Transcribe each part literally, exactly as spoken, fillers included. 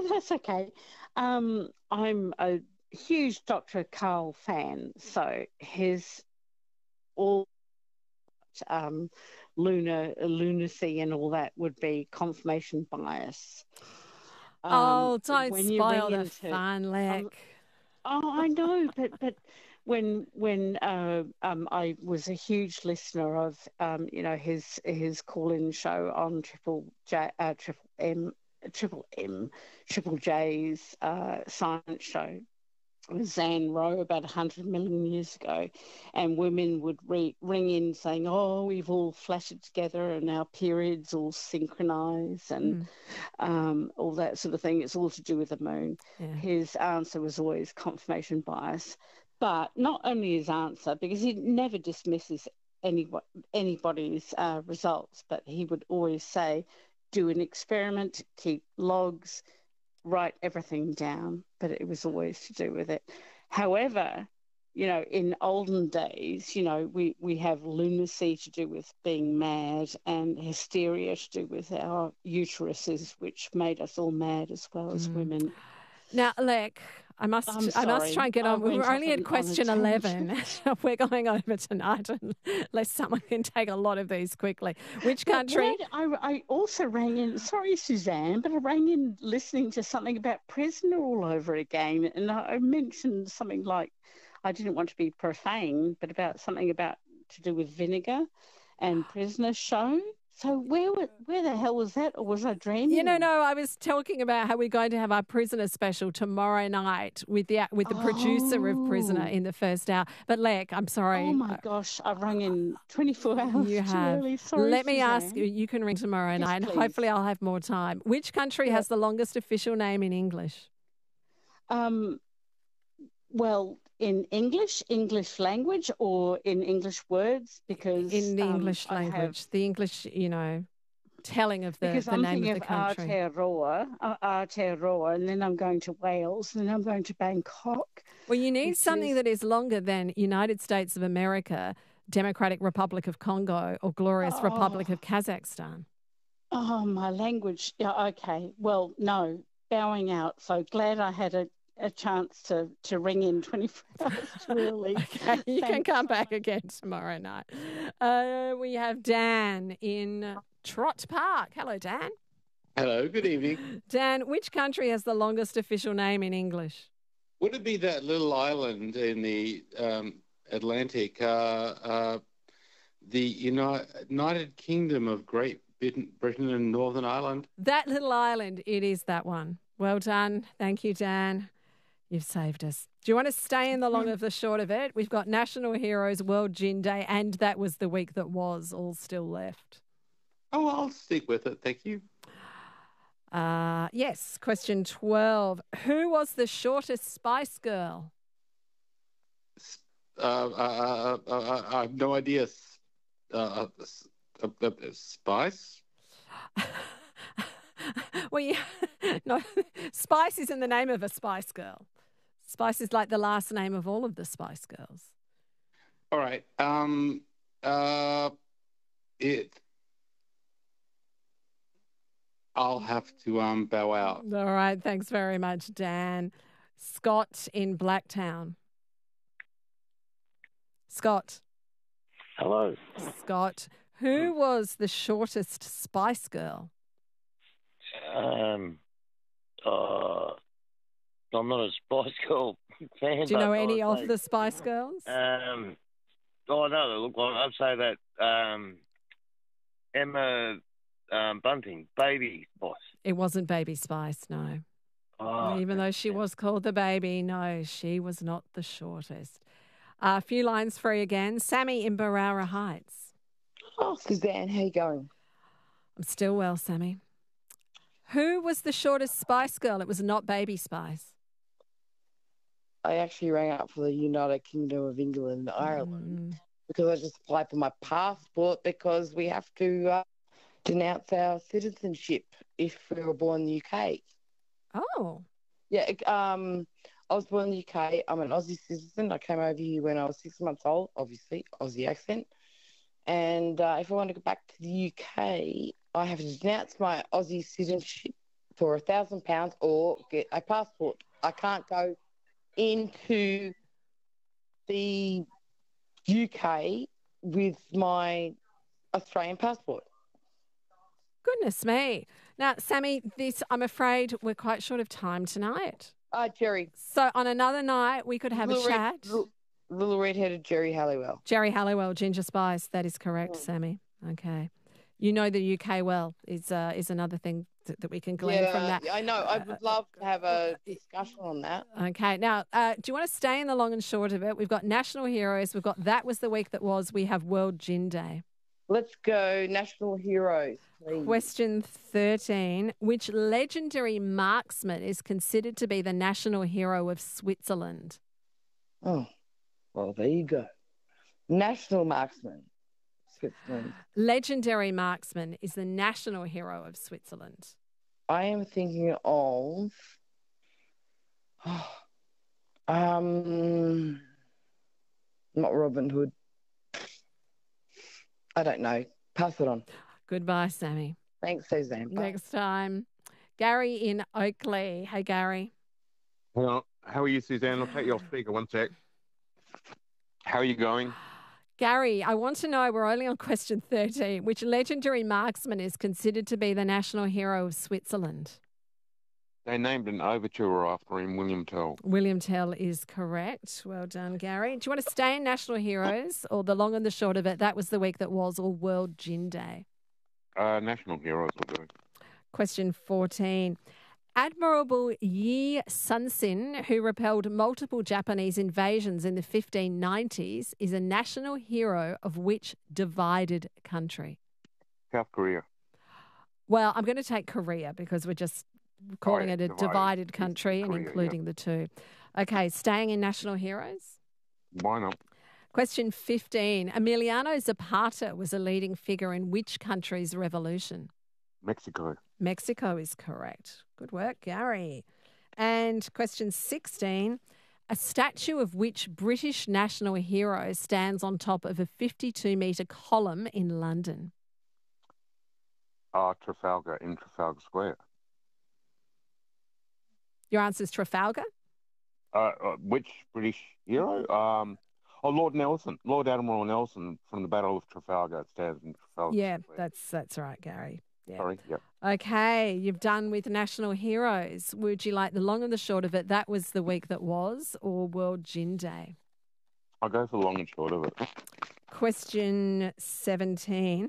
that's okay. Um, I'm a huge Doctor Carl fan, so his all um, lunar lunacy and all that would be confirmation bias. Um, Oh, don't when you ring spoil the into, fun, um, Leck. oh, I know, but but when when uh, um, I was a huge listener of um, you know his his call-in show on Triple J, uh, Triple M, Triple M, Triple J's uh, science show with Zan Rowe about one hundred million years ago, and women would re- ring in saying, "Oh, we've all flattered together and our periods all synchronise and Mm, um, all that sort of thing. It's all to do with the moon." yeah. His answer was always confirmation bias, but not only his answer, because he never dismisses any, anybody's uh, results, but he would always say, do an experiment, keep logs, write everything down, but it was always to do with it. However, you know, in olden days, you know, we, we have lunacy to do with being mad and hysteria to do with our uteruses, which made us all mad as well as Mm. women. Now, Leck, I must I'm I must sorry. try and get I on. We're went off only at on, on a question tangent. eleven. We're going over tonight unless someone can take a lot of these quickly. Which Well, country? why- I, I also rang in, sorry, Suzanne, but I rang in listening to something about prisoner all over again. And I, I mentioned something like, I didn't want to be profane, but about something about to do with vinegar and prisoner show. So where wa- where the hell was that, or was I You know, dreaming? no, I was talking about how we're going to have our prisoner special tomorrow night with the with the producer of Prisoner Oh, in the first hour. But Leck, I'm oh sorry, my uh, gosh, I rang in twenty-four hours you too have. early. Sorry, Let me ask you, Suzanne. you can ring tomorrow Yes, night and please. hopefully I'll have more time. Which country Yep. has the longest official name in English? Um, Well, in English, English language, or in English words, because In the um, English I have language, the English, you know, telling of the, because the I'm name thinking of of the country. Aotearoa, uh, Aotearoa, and then I'm going to Wales, and then I'm going to Bangkok, Well, you need which something is that is longer than United States of America, Democratic Republic of Congo, or Glorious Republic oh of Kazakhstan. oh my language. Yeah, okay. Well, no, bowing out. So glad I had a, a chance to to ring in twenty-four hours too early. Okay, you can Thanks come so back much. again tomorrow night. Uh, we have Dan in Trott Park. Hello, Dan. Hello, good evening. Dan, which country has the longest official name in English? Would it be that little island in the um, Atlantic, uh, uh, the Uni- United Kingdom of Great Britain, Britain and Northern Ireland? That little island, it is that one. Well done. Thank you, Dan. You've saved us. Do you want to stay in the long of the short of it? We've got National Heroes World Gin Day, and that was the week that was all still left. Oh, I'll stick with it, thank you. Uh, yes, question twelve. Who was the shortest Spice Girl? S- Uh, uh, uh, uh, uh, I have no idea. S- Uh, uh, s- uh, uh, uh, spice? well, yeah, no, Spice isn't the name of a Spice Girl. Spice is like the last name of all of the Spice Girls. All right. Um, uh, it. I'll have to um bow out. All right, thanks very much, Dan. Scott in Blacktown. Scott. Hello. Scott. Who was the shortest Spice Girl? Um, uh, I'm not a Spice Girl fan. Do you know but any I'd of say, the Spice Girls? Um, oh no, look, I'd say that um, Emma um, Bunting, Baby Spice. It wasn't Baby Spice, no. Oh, Even though she was called the baby, no, she was not the shortest. A few lines free again. Sammy in Barara Heights. Oh, Suzanne, how you going? I'm still well, Sammy. Who was the shortest Spice Girl? It was not Baby Spice. I actually rang up for the United Kingdom of England and Ireland Mm. because I just applied for my passport because we have to uh, denounce our citizenship if we were born in the U K. Oh. Yeah, it- um, I was born in the U K. I'm an Aussie citizen. I came over here when I was six months old, obviously, Aussie accent. And uh, if I want to go back to the U K, I have to denounce my Aussie citizenship for a thousand pounds or get a passport. I can't go into the U K with my Australian passport. Goodness me. Now, Sammy, this, I'm afraid we're quite short of time tonight. Ah, Jerry. So on another night, we could have little a red, chat. Little, little red-headed Jerry Halliwell. Jerry Halliwell, Ginger Spice. That is correct, Mm. Sammy. Okay. You know the U K well is uh, is another thing that, that we can glean Yeah, from that. I know. I would love to have a discussion on that. Okay. Now, uh, do you want to stay in the long and short of it? We've got National Heroes. We've got That Was the Week That Was. We have World Gin Day. Let's go national heroes, please. Question thirteen. Which legendary marksman is considered to be the national hero of Switzerland? Oh, well, there you go. National marksman, Switzerland. Legendary marksman is the national hero of Switzerland. I am thinking of... um, not Robin Hood. I don't know. Pass it on. Goodbye, Sammy. Thanks, Suzanne. Bye. Next time. Gary in Oakley. Hey, Gary. Well, how are you, Suzanne? I'll take you off speaker one sec. How are you going? Gary, I want to know, we're only on question thirteen, which legendary marksman is considered to be the national hero of Switzerland? They named an overture after him, William Tell. William Tell is correct. Well done, Gary. Do you want to stay in National Heroes or the long and the short of it? That was the week that was, or World Gin Day? Uh, national heroes will do. Question fourteen. Admiral Yi Sun-sin, who repelled multiple Japanese invasions in the fifteen nineties, is a national hero of which divided country? South Korea. Well, I'm going to take Korea because we're just calling Oh, yeah, it a divided. divided It's country and Korea, including the two. Okay, staying in national heroes. Why not? Question fifteen. Emiliano Zapata was a leading figure in which country's revolution? Mexico. Mexico is correct. Good work, Gary. And question sixteen. A statue of which British national hero stands on top of a fifty-two metre column in London? Uh, Trafalgar in Trafalgar Square. Your answer is Trafalgar? Uh, uh, which British hero? Um, oh, Lord Nelson. Lord Admiral Nelson from the Battle of Trafalgar stands in Trafalgar Yeah, Square. that's that's right, Gary. Yeah. Sorry, yep. Okay, you've done with national heroes. Would you like the long and the short of it? That was the week that was, or World Gin Day? I'll go for the long and short of it. Question seventeen.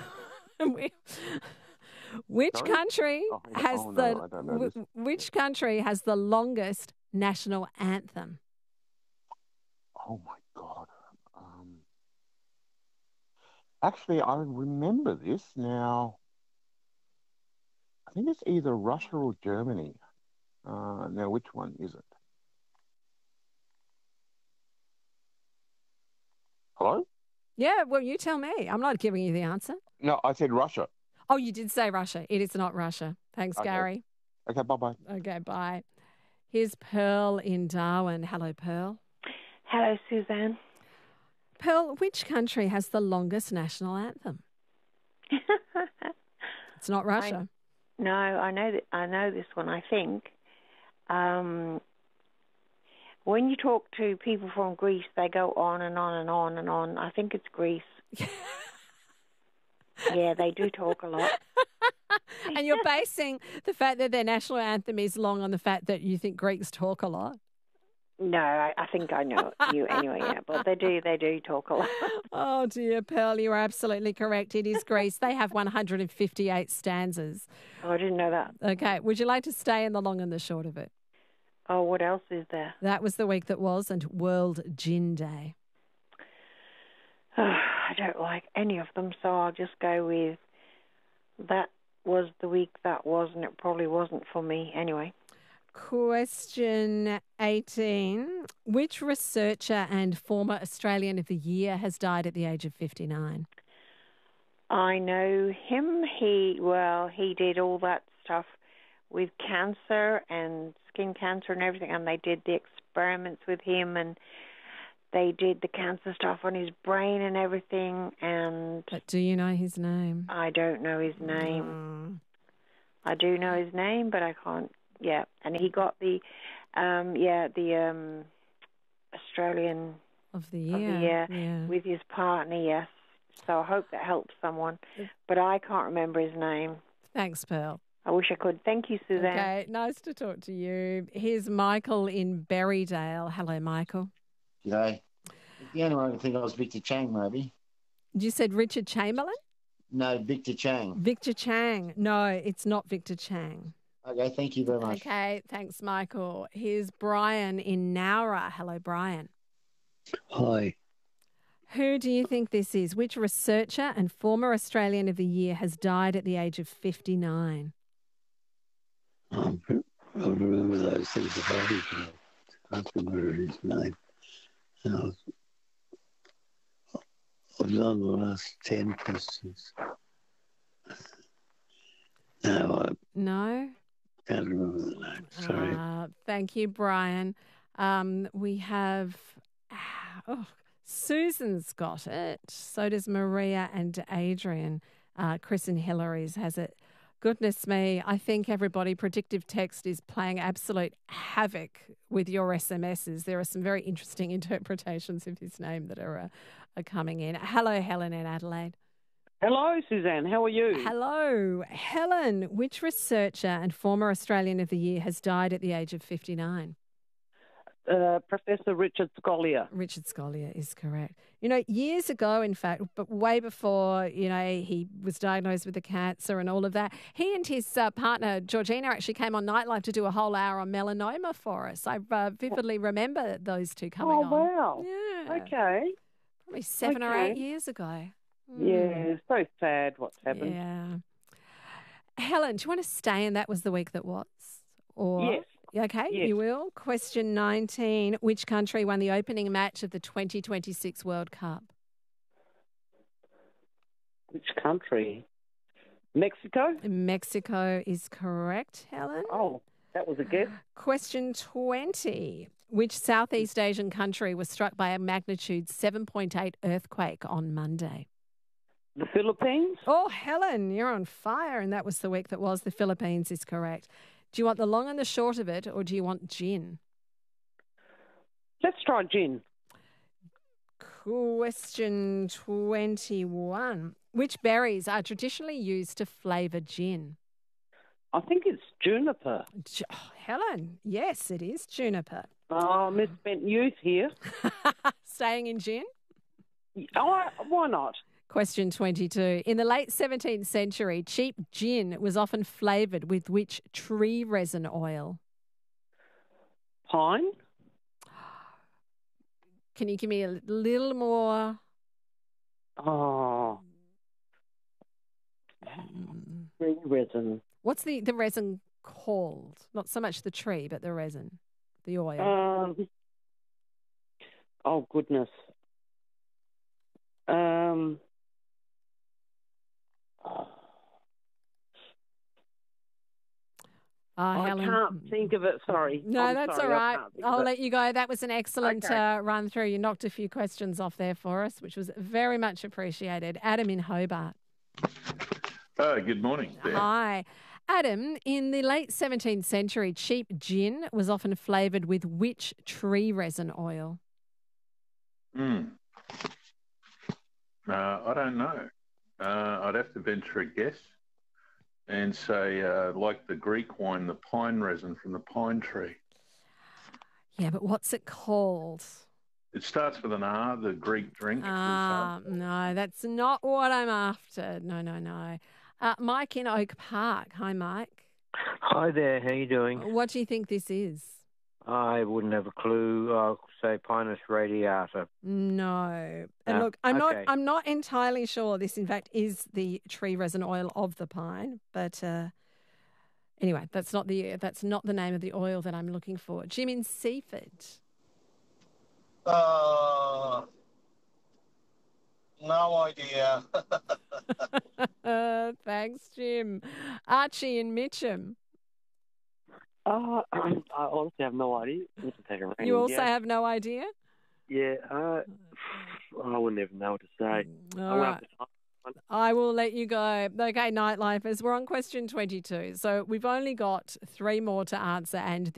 Which Sorry? country Oh, has oh, no, the I don't know this. wh- which country has the longest national anthem? Oh my God. Um, actually, I remember this now. I think it's either Russia or Germany. Uh, now, which one is it? Hello? Yeah, well, you tell me. I'm not giving you the answer. No, I said Russia. Oh, you did say Russia. It is not Russia. Thanks, Okay. Gary. Okay, bye-bye. Okay, bye. Here's Pearl in Darwin. Hello, Pearl. Hello, Suzanne. Pearl, which country has the longest national anthem? It's not Russia. I, no, I know that. I know this one. I think um, when you talk to people from Greece, they go on and on and on and on. I think it's Greece. Yeah, they do talk a lot. And you're basing the fact that their national anthem is long on the fact that you think Greeks talk a lot? No, I, I think I know you anyway. Yeah, but they do. They do talk a lot. Oh dear, Pearl, you are absolutely correct. It is Greece. They have one hundred fifty-eight stanzas. Oh, I didn't know that. Okay, would you like to stay in the long and the short of it? Oh, what else is there? That was the week that was, and World Gin Day. Oh, I don't like any of them, so I'll just go with that was the week that was, and it probably wasn't for me anyway. Question eighteen. Which researcher and former Australian of the Year has died at the age of fifty-nine? I know him. He, well, he did all that stuff with cancer and skin cancer and everything, and they did the experiments with him, and they did the cancer stuff on his brain and everything, and But do you know his name? I don't know his name. Mm. I do know his name, but I can't. Yeah, and he got the, um, yeah, the um, Australian Of the year. of the year Yeah. with his partner. Yes. So I hope that helps someone, but I can't remember his name. Thanks, Pearl. I wish I could. Thank you, Suzanne. Okay, nice to talk to you. Here's Michael in Berrydale. Hello, Michael. G'day. The only one I can think of was Victor Chang, maybe. You said Richard Chamberlain? No, Victor Chang. Victor Chang. No, it's not Victor Chang. Okay, thank you very much. Okay, thanks, Michael. Here's Brian in Nowra. Hello, Brian. Hi. Who do you think this is? Which researcher and former Australian of the Year has died at the age of fifty-nine? Um, I remember those things about him. I can't remember his name. And I was, I've done the last ten questions. No, I No? can't remember the name. Sorry. Uh, thank you, Brian. Um, we have... Oh, Susan's got it. So does Maria and Adrian. Uh, Chris and Hillary's has it. Goodness me, I think everybody, predictive text is playing absolute havoc with your S M Ses. There are some very interesting interpretations of his name that are, uh, are coming in. Hello, Helen in Adelaide. Hello, Suzanne. How are you? Hello. Helen, which researcher and former Australian of the Year has died at the age of fifty-nine? Uh, Professor Richard Scolyer. Richard Scolyer is correct. You know, years ago, in fact, but way before, you know, he was diagnosed with the cancer and all of that, he and his uh, partner, Georgina, actually came on Nightlife to do a whole hour on melanoma for us. I uh, vividly remember those two coming oh, on. wow. Yeah. Okay. Probably seven or Okay. eight years ago. Yeah, so sad what's happened. Yeah. Helen, do you want to stay in That Was the Week That Was? Or Yes. Okay, Yes. you will. Question nineteen. Which country won the opening match of the twenty twenty-six World Cup? Which country? Mexico? Mexico is correct, Helen. Oh, that was a guess. Question twenty. Which Southeast Asian country was struck by a magnitude seven point eight earthquake on Monday? The Philippines? Oh, Helen, you're on fire, and that was the week that was. The Philippines is correct. Do you want the long and the short of it, or do you want gin? Let's try gin. Question twenty-one. Which berries are traditionally used to flavour gin? I think it's juniper. J- oh, Helen, yes, it is juniper. Oh, misspent youth here. Staying in gin? Oh, why not? Question twenty-two. In the late seventeenth century, cheap gin was often flavoured with which tree resin oil? Pine? Can you give me a little more? Oh. Tree resin. What's the, the resin called? Not so much the tree, but the resin, the oil. Um. Oh, goodness. Um. Uh, I Helen. can't think of it. Sorry. No, I'm that's sorry, all I right. can't think I'll of it. let you go. That was an excellent Okay. uh, run through. You knocked a few questions off there for us, which was very much appreciated. Adam in Hobart. Oh, good morning. there. Hi. Adam, in the late seventeenth century, cheap gin was often flavoured with which tree resin oil? Hmm. Uh, I don't know. Uh, I'd have to venture a guess and say, uh, like the Greek wine, the pine resin from the pine tree. Yeah, but what's it called? It starts with an R, the Greek drink. Ah, no, that's not what I'm after. No, no, no. Uh, Mike in Oak Park. Hi, Mike. Hi there, how you doing? What do you think this is? I wouldn't have a clue. I'll say Pinus radiata. No. And No? look, I'm not Okay. I'm not entirely sure this in fact is the tree resin oil of the pine, but uh, anyway, that's not the that's not the name of the oil that I'm looking for. Jim in Seaford. Uh, no idea. uh, thanks, Jim. Archie in Mitcham. Uh, I honestly have no idea. We can take a You also yeah. have no idea? Yeah, uh, I wouldn't even know what to say. All I went right. up to- I will let you go. Okay, Nightlifers, we're on question twenty-two. So we've only got three more to answer, and